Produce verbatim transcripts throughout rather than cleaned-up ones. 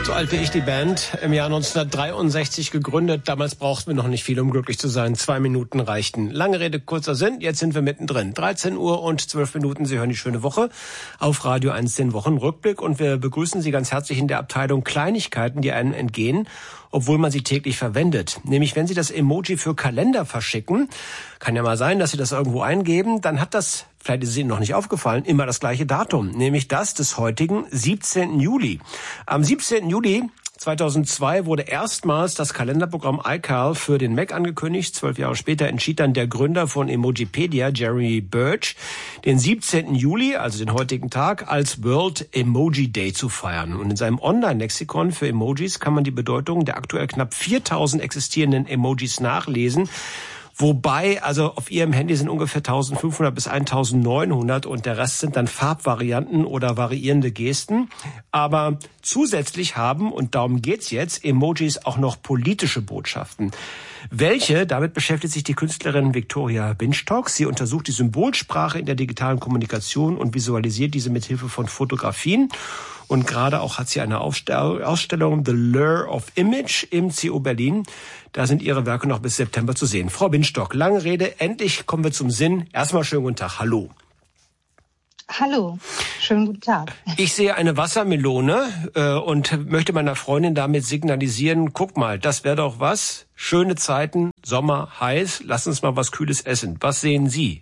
So alt wie ich die Band, im Jahr neunzehnhundertdreiundsechzig gegründet. Damals brauchten wir noch nicht viel, um glücklich zu sein. Zwei Minuten reichten. Lange Rede, kurzer Sinn. Jetzt sind wir mittendrin. dreizehn Uhr und zwölf Minuten. Sie hören die schöne Woche auf Radio eins, den Wochenrückblick. Und wir begrüßen Sie ganz herzlich in der Abteilung Kleinigkeiten, die einem entgehen, obwohl man sie täglich verwendet. Nämlich, wenn Sie das Emoji für Kalender verschicken, kann ja mal sein, dass Sie das irgendwo eingeben, dann hat das, vielleicht ist es Ihnen noch nicht aufgefallen, immer das gleiche Datum, nämlich das des heutigen siebzehnten Juli. Am siebzehnten Juli zweitausendzwei wurde erstmals das Kalenderprogramm iCal für den Mac angekündigt. Zwölf Jahre später entschied dann der Gründer von Emojipedia, Jeremy Birch, den siebzehnten Juli, also den heutigen Tag, als World Emoji Day zu feiern. Und in seinem Online-Lexikon für Emojis kann man die Bedeutung der aktuell knapp viertausend existierenden Emojis nachlesen. Wobei, also auf Ihrem Handy sind ungefähr eintausendfünfhundert bis eintausendneunhundert und der Rest sind dann Farbvarianten oder variierende Gesten. Aber zusätzlich haben, und darum geht's jetzt, Emojis auch noch politische Botschaften. Welche? Damit beschäftigt sich die Künstlerin Victoria Binstock. Sie untersucht die Symbolsprache in der digitalen Kommunikation und visualisiert diese mit Hilfe von Fotografien. Und gerade auch hat sie eine Ausstellung The Lure of Image im C O Berlin. Da sind ihre Werke noch bis September zu sehen. Frau Binstock, lange Rede, endlich kommen wir zum Sinn. Erstmal schönen guten Tag, hallo. Hallo, schönen guten Tag. Ich sehe eine Wassermelone äh, und möchte meiner Freundin damit signalisieren, guck mal, das wäre doch was. Schöne Zeiten, Sommer, heiß, lass uns mal was Kühles essen. Was sehen Sie?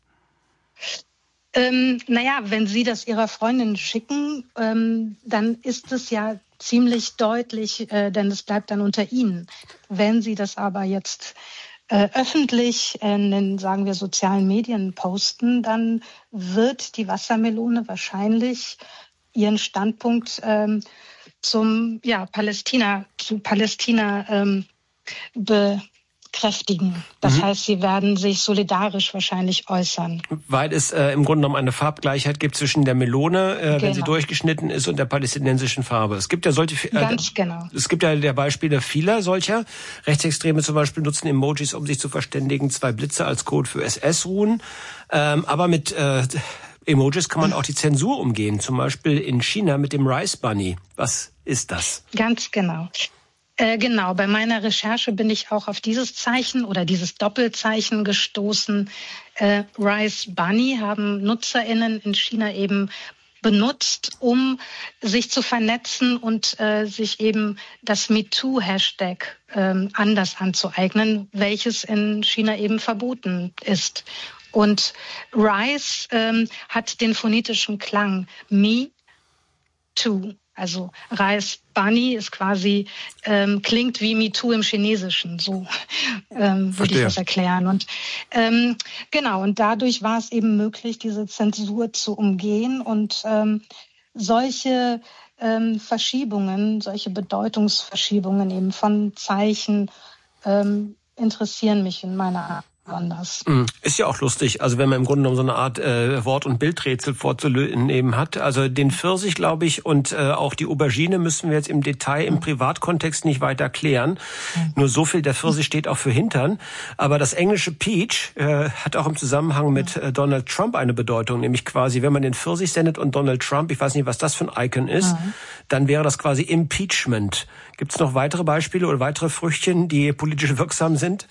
Ähm, naja, wenn Sie das Ihrer Freundin schicken, ähm, dann ist es ja ziemlich deutlich, äh, denn es bleibt dann unter Ihnen. Wenn Sie das aber jetzt äh, öffentlich in den, sagen wir, sozialen Medien posten, dann wird die Wassermelone wahrscheinlich ihren Standpunkt ähm, zum ja, Palästina, zu Palästina ähm, be kräftigen. Das mhm. heißt, sie werden sich solidarisch wahrscheinlich äußern. Weil es äh, im Grunde genommen eine Farbgleichheit gibt zwischen der Melone, äh, genau. wenn sie durchgeschnitten ist, und der palästinensischen Farbe. Es gibt ja solche, äh, Ganz genau. Es gibt ja der Beispiele vieler solcher. Rechtsextreme zum Beispiel nutzen Emojis, um sich zu verständigen. Zwei Blitze als Code für S S-Ruhen. Ähm, aber mit äh, Emojis kann man auch die Zensur umgehen. Zum Beispiel in China mit dem Rice Bunny. Was ist das? Ganz genau. Äh, genau, bei meiner Recherche bin ich auch auf dieses Zeichen oder dieses Doppelzeichen gestoßen. Äh, Rice Bunny haben NutzerInnen in China eben benutzt, um sich zu vernetzen und äh, sich eben das MeToo-Hashtag äh, anders anzueignen, welches in China eben verboten ist. Und Rice ähm, hat den phonetischen Klang Me Too. Also Rice Bunny ist quasi, ähm, klingt wie MeToo im Chinesischen, so ähm, würde ich das erklären. Und ähm, genau, und dadurch war es eben möglich, diese Zensur zu umgehen. Und ähm, solche ähm, Verschiebungen, solche Bedeutungsverschiebungen eben von Zeichen ähm, interessieren mich in meiner Art. Anders. Ist ja auch lustig, also wenn man im Grunde genommen so eine Art äh, Wort- und Bildrätsel vorzunehmen hat. Also den Pfirsich, glaube ich, und äh, auch die Aubergine müssen wir jetzt im Detail, im Privatkontext nicht weiter klären. Mhm. Nur so viel, der Pfirsich steht auch für Hintern. Aber das englische Peach äh, hat auch im Zusammenhang mit äh, Donald Trump eine Bedeutung. Nämlich quasi, wenn man den Pfirsich sendet und Donald Trump, ich weiß nicht, was das für ein Icon ist, mhm. dann wäre das quasi Impeachment. Gibt es noch weitere Beispiele oder weitere Früchtchen, die politisch wirksam sind?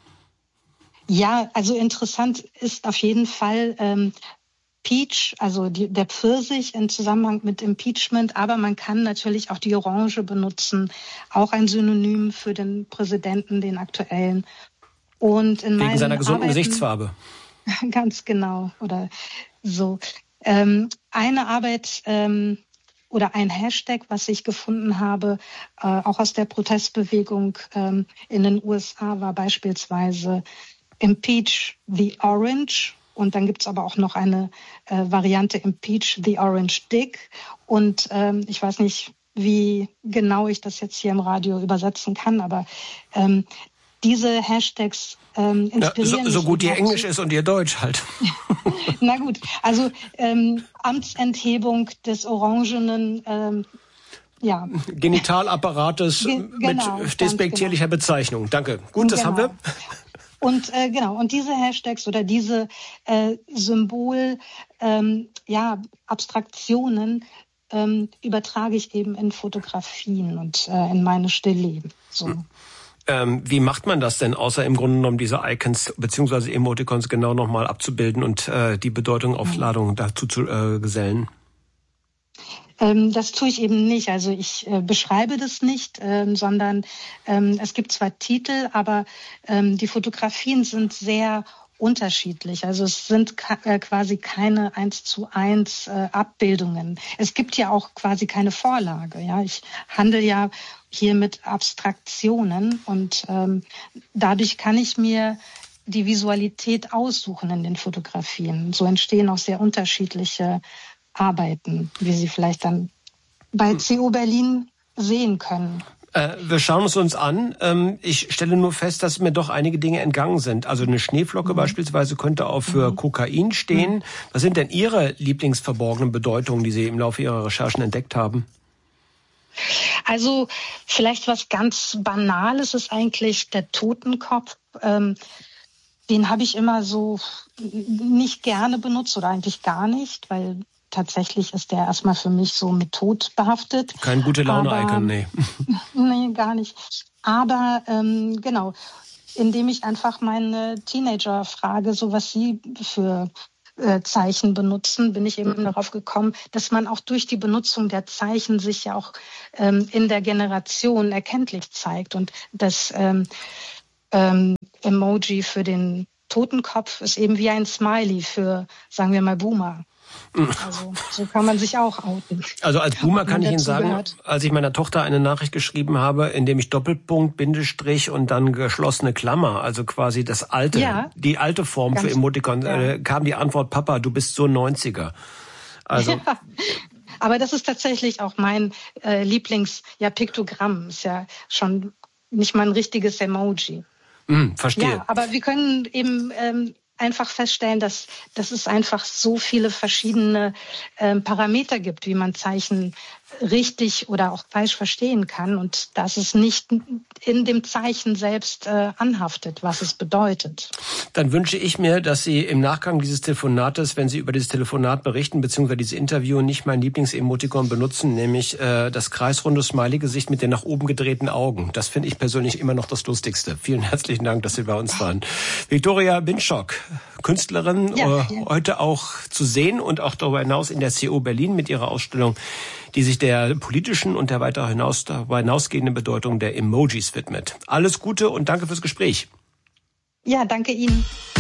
Ja, also interessant ist auf jeden Fall ähm, Peach, also die, der Pfirsich im Zusammenhang mit Impeachment, aber man kann natürlich auch die Orange benutzen, auch ein Synonym für den Präsidenten, den aktuellen. Und in Wegen seiner gesunden Arbeiten, Gesichtsfarbe. Ganz genau, oder so. Ähm, eine Arbeit ähm, oder ein Hashtag, was ich gefunden habe, äh, auch aus der Protestbewegung ähm, in den U S A, war beispielsweise Impeach the Orange, und dann gibt's aber auch noch eine äh, Variante Impeach the Orange Dick. Und ähm, ich weiß nicht, wie genau ich das jetzt hier im Radio übersetzen kann, aber ähm, diese Hashtags ähm, inspirieren ja, so, so gut mich ihr Englisch ist und ihr Deutsch halt. Na gut, also ähm, Amtsenthebung des orangenen ähm, ja. Genitalapparates Ge- genau, mit despektierlicher genau. Bezeichnung. Danke. Gut, das genau. haben wir. Und äh, genau, und diese Hashtags oder diese äh, Symbol, ähm, ja, Abstraktionen ähm, übertrage ich eben in Fotografien und äh, in meine Stillleben. So. Hm. Ähm, wie macht man das denn, außer im Grunde genommen diese Icons bzw. Emoticons genau nochmal abzubilden und äh, die Bedeutung auf Ladung dazu zu äh, gesellen? Ähm, das tue ich eben nicht. Also ich äh, beschreibe das nicht, ähm, sondern ähm, es gibt zwar Titel, aber ähm, die Fotografien sind sehr unterschiedlich. Also es sind ka- äh, quasi keine eins zu eins äh, Abbildungen. Es gibt ja auch quasi keine Vorlage. Ja, ich handle ja hier mit Abstraktionen und ähm, dadurch kann ich mir die Visualität aussuchen in den Fotografien. So entstehen auch sehr unterschiedliche Arbeiten, wie Sie vielleicht dann bei C O Berlin sehen können. Äh, wir schauen es uns an. Ähm, ich stelle nur fest, dass mir doch einige Dinge entgangen sind. Also eine Schneeflocke mhm. beispielsweise könnte auch für mhm. Kokain stehen. Mhm. Was sind denn Ihre lieblingsverborgenen Bedeutungen, die Sie im Laufe Ihrer Recherchen entdeckt haben? Also vielleicht was ganz Banales ist eigentlich der Totenkopf. Ähm, den habe ich immer so nicht gerne benutzt oder eigentlich gar nicht, weil tatsächlich ist der erstmal für mich so mit Tod behaftet. Kein gute Laune-Icon, nee. Nee, gar nicht. Aber ähm, genau, indem ich einfach meine Teenager frage, so was sie für äh, Zeichen benutzen, bin ich eben mhm. darauf gekommen, dass man auch durch die Benutzung der Zeichen sich ja auch ähm, in der Generation erkenntlich zeigt. Und das ähm, ähm, Emoji für den Totenkopf ist eben wie ein Smiley für, sagen wir mal, Boomer. Also so kann man sich auch outen. Also als Boomer kann ich Ihnen sagen, gehört. als ich meiner Tochter eine Nachricht geschrieben habe, indem ich Doppelpunkt, Bindestrich und dann geschlossene Klammer, also quasi das alte, ja, die alte Form für Emoticon, ja. äh, kam die Antwort, Papa, du bist so neunziger. Also. Ja. Aber das ist tatsächlich auch mein äh, Lieblings, ja, Piktogramm. Ist ja schon nicht mal ein richtiges Emoji. Mm, verstehe. Ja, aber wir können eben ähm, einfach feststellen, dass, dass es einfach so viele verschiedene ähm, Parameter gibt, wie man Zeichen richtig oder auch falsch verstehen kann und dass es nicht in dem Zeichen selbst äh, anhaftet, was es bedeutet. Dann wünsche ich mir, dass Sie im Nachgang dieses Telefonates, wenn Sie über dieses Telefonat berichten, beziehungsweise dieses Interview, nicht mein Lieblings-Emoticon benutzen, nämlich äh, das kreisrunde Smiley-Gesicht mit den nach oben gedrehten Augen. Das finde ich persönlich immer noch das Lustigste. Vielen herzlichen Dank, dass Sie bei uns waren. Viktoria Binschok, Künstlerin, ja, äh, ja. heute auch zu sehen und auch darüber hinaus in der C O Berlin mit ihrer Ausstellung, die sich der politischen und der weiter hinaus, darüber hinausgehenden Bedeutung der Emojis widmet. Alles Gute und danke fürs Gespräch. Ja, danke Ihnen.